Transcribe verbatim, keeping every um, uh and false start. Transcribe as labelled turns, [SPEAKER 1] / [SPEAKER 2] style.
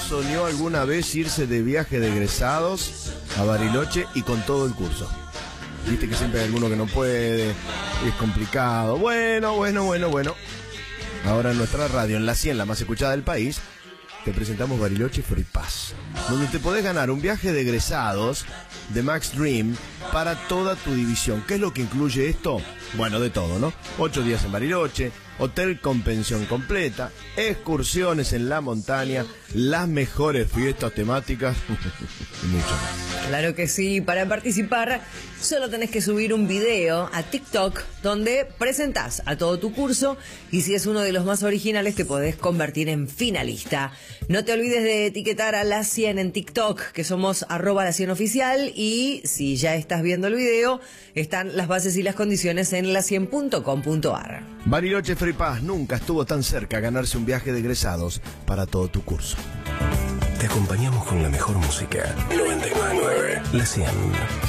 [SPEAKER 1] soñó alguna vez irse de viaje de egresados a Bariloche y con todo el curso? Viste que siempre hay alguno que no puede, es complicado. Bueno, bueno, bueno, bueno. Ahora en nuestra radio, en la cien, la más escuchada del país, te presentamos Bariloche Free Pass, donde te podés ganar un viaje de egresados de Max Dream para toda tu división. ¿Qué es lo que incluye esto? Bueno, de todo, ¿no? Ocho días en Bariloche, hotel con pensión completa, excursiones en la montaña, las mejores fiestas temáticas y mucho más.
[SPEAKER 2] Claro que sí, para participar solo tenés que subir un video a TikTok donde presentás a todo tu curso y si es uno de los más originales te podés convertir en finalista. No te olvides de etiquetar a La cien en TikTok, que somos arroba La cien oficial, y si ya estás viendo el video, están las bases y las condiciones en la cien punto com punto ar.
[SPEAKER 1] Bariloche Free Pass nunca estuvo tan cerca a ganarse un viaje de egresados para todo tu curso.
[SPEAKER 3] Te acompañamos con la mejor música. noventa y nueve punto nueve La cien.